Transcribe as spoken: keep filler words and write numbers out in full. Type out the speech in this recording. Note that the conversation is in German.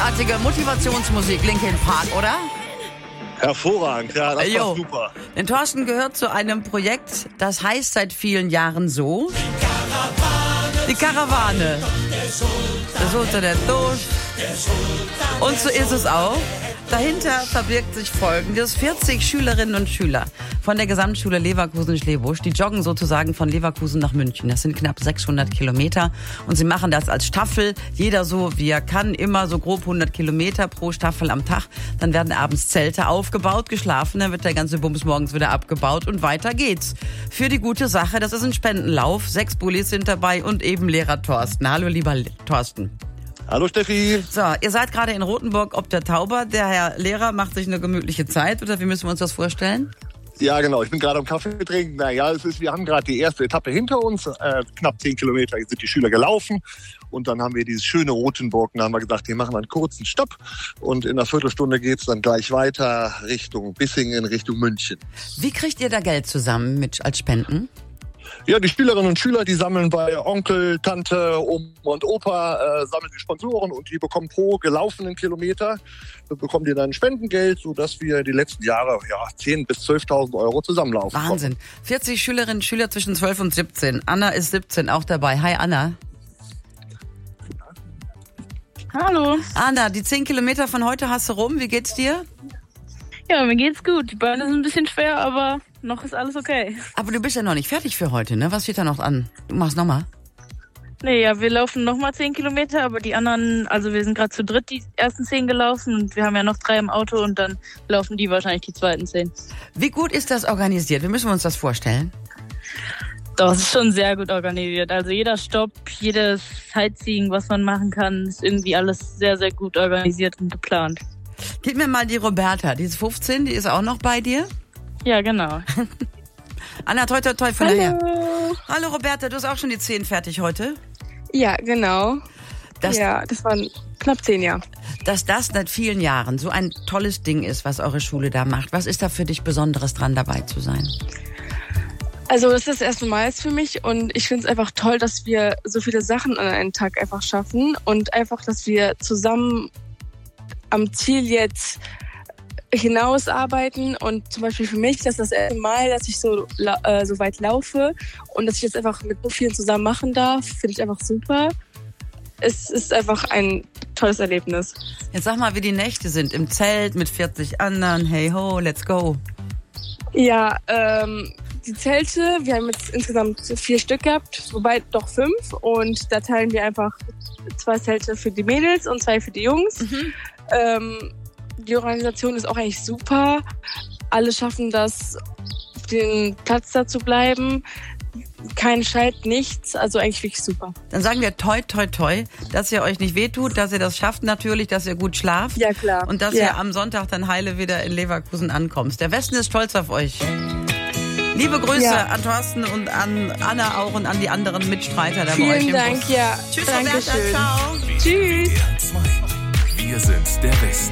großartige Motivationsmusik, Linkin Park, oder? Hervorragend, ja, das war super. Denn Thorsten gehört zu einem Projekt, das heißt seit vielen Jahren so. Die Karawane. Der Sultan der Dosch. Und so ist es auch. Dahinter verbirgt sich Folgendes. vierzig Schülerinnen und Schüler von der Gesamtschule Leverkusen-Schlebusch, die joggen sozusagen von Leverkusen nach München. Das sind knapp sechshundert Kilometer und sie machen das als Staffel. Jeder so, wie er kann, immer so grob hundert Kilometer pro Staffel am Tag. Dann werden abends Zelte aufgebaut, geschlafen, dann wird der ganze Bums morgens wieder abgebaut und weiter geht's. Für die gute Sache, das ist ein Spendenlauf. Sechs Bullis sind dabei und eben Lehrer Thorsten. Hallo, lieber Thorsten. Hallo Steffi. So, ihr seid gerade in Rothenburg ob der Tauber. Der Herr Lehrer macht sich eine gemütliche Zeit, oder wie müssen wir uns das vorstellen? Ja, genau. Ich bin gerade am Kaffee trinken. Naja, es ist, wir haben gerade die erste Etappe hinter uns. Äh, knapp zehn Kilometer sind die Schüler gelaufen. Und dann haben wir dieses schöne Rothenburg. Da haben wir gesagt, wir machen einen kurzen Stopp. Und in einer Viertelstunde geht's dann gleich weiter Richtung Bissingen, Richtung München. Wie kriegt ihr da Geld zusammen mit als Spenden? Ja, die Schülerinnen und Schüler, die sammeln bei Onkel, Tante, Oma und Opa, äh, sammeln die Sponsoren und die bekommen pro gelaufenen Kilometer, bekommen die dann Spendengeld, sodass wir die letzten Jahre ja zehntausend bis zwölftausend Euro zusammenlaufen. Wahnsinn. Kommen. vierzig Schülerinnen und Schüler zwischen zwölf und siebzehn. Anna ist siebzehn, auch dabei. Hi Anna. Hallo. Anna, die zehn Kilometer von heute hast du rum. Wie geht's dir? Ja, mir geht's gut. Die Beine sind ein bisschen schwer, aber noch ist alles okay. Aber du bist ja noch nicht fertig für heute, ne? Was steht da noch an? Du machst nochmal? Nee, ja, wir laufen nochmal zehn Kilometer, aber die anderen, also wir sind gerade zu dritt die ersten zehn gelaufen und wir haben ja noch drei im Auto und dann laufen die wahrscheinlich die zweiten zehn. Wie gut ist das organisiert? Wie müssen wir uns das vorstellen? Das ist schon sehr gut organisiert. Also jeder Stopp, jedes Sightseeing, was man machen kann, ist irgendwie alles sehr, sehr gut organisiert und geplant. Gib mir mal die Roberta, die ist fünfzehn, die ist auch noch bei dir? Ja, genau. Anna, toi, toi, toi von Hallo. daher. Hallo Roberta, du hast auch schon die zehn fertig heute? Ja, genau. Das, ja, das waren knapp zehn Jahre. Dass das seit vielen Jahren so ein tolles Ding ist, was eure Schule da macht. Was ist da für dich Besonderes dran, dabei zu sein? Also das ist das erste Mal für mich und ich finde es einfach toll, dass wir so viele Sachen an einem Tag einfach schaffen und einfach, dass wir zusammen am Ziel jetzt hinausarbeiten und zum Beispiel für mich, das ist das erste Mal, dass ich so, äh, so weit laufe und dass ich das einfach mit so vielen zusammen machen darf, finde ich einfach super. Es ist einfach ein tolles Erlebnis. Jetzt sag mal, wie die Nächte sind im Zelt mit vierzig anderen. Hey ho, let's go. Ja, ähm, die Zelte, wir haben jetzt insgesamt vier Stück gehabt, wobei doch fünf und da teilen wir einfach zwei Zelte für die Mädels und zwei für die Jungs. Mhm. Ähm, die Organisation ist auch eigentlich super. Alle schaffen das, auf den Platz da zu bleiben. Kein Scheit, nichts. Also eigentlich wirklich super. Dann sagen wir toi, toi, toi, dass ihr euch nicht wehtut, dass ihr das schafft natürlich, dass ihr gut schlaft. Ja, klar. Und dass ja. ihr am Sonntag dann heile wieder in Leverkusen ankommst. Der Westen ist stolz auf euch. Liebe Grüße ja. an Thorsten und an Anna auch und an die anderen Mitstreiter da Vielen bei euch im Dank, Bus. ja. Tschüss, Dankeschön. Roberta, ciao. Tschüss. Wir sind der Westen.